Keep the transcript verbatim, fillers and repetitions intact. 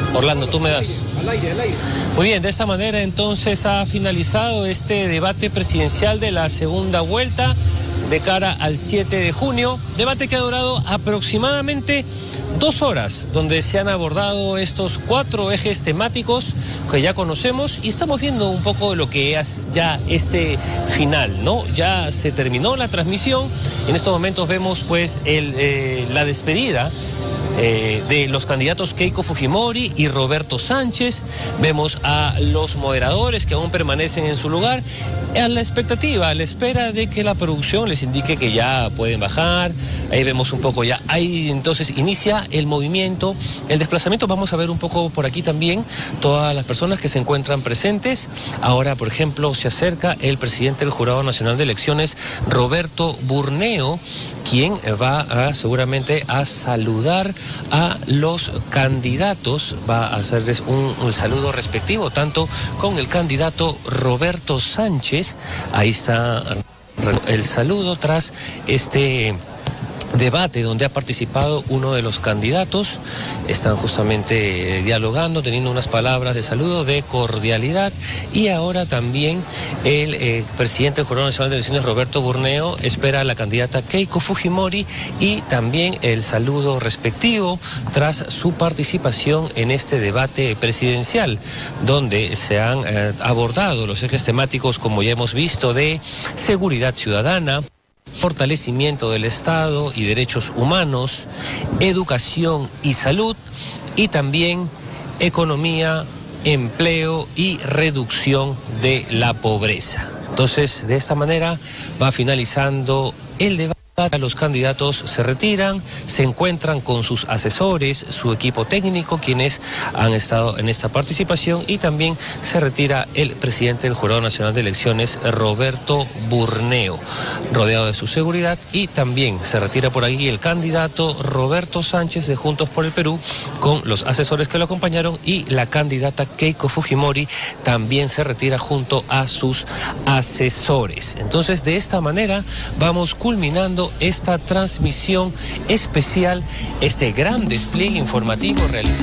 Orlando, tú me das. Al aire, al aire. Muy bien, de esta manera entonces ha finalizado este debate presidencial de la segunda vuelta de cara al siete de junio, debate que ha durado aproximadamente dos horas, donde se han abordado estos cuatro ejes temáticos que ya conocemos y estamos viendo un poco de lo que es ya este final, ¿no? Ya se terminó la transmisión, en estos momentos vemos pues el, eh, la despedida Eh, de los candidatos Keiko Fujimori y Roberto Sánchez. Vemos a los moderadores que aún permanecen en su lugar, a la expectativa, a la espera de que la producción les indique que ya pueden bajar. Ahí vemos un poco ya, ahí entonces inicia el movimiento, el desplazamiento. Vamos a ver un poco por aquí también todas las personas que se encuentran presentes. Ahora, por ejemplo, se acerca el presidente del Jurado Nacional de Elecciones, Roberto Burneo, quien va a, seguramente a saludar a los candidatos, va a hacerles un, un saludo respectivo, tanto con el candidato Roberto Sánchez. Ahí está el saludo tras este debate donde ha participado uno de los candidatos. Están justamente eh, dialogando, teniendo unas palabras de saludo, de cordialidad, y ahora también el eh, presidente del Jurado Nacional de Elecciones, Roberto Burneo, espera a la candidata Keiko Fujimori y también el saludo respectivo tras su participación en este debate presidencial, donde se han eh, abordado los ejes temáticos, como ya hemos visto, de seguridad ciudadana, fortalecimiento del Estado y derechos humanos, educación y salud, y también economía, empleo y reducción de la pobreza. Entonces, de esta manera va finalizando el debate. Los candidatos se retiran, se encuentran con sus asesores, su equipo técnico, quienes han estado en esta participación, y también se retira el presidente del Jurado Nacional de Elecciones, Roberto Burneo, rodeado de su seguridad, y también se retira por ahí el candidato Roberto Sánchez de Juntos por el Perú con los asesores que lo acompañaron, y la candidata Keiko Fujimori también se retira junto a sus asesores. Entonces, de esta manera vamos culminando esta transmisión especial, este gran despliegue informativo realizado